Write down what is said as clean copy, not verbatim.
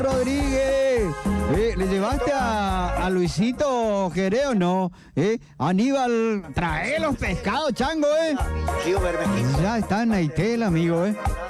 Rodríguez. ¿Le llevaste a Luisito Jerez o no? Aníbal, trae los pescados, chango, Río Bermejín. Ya está en Aitel, amigo,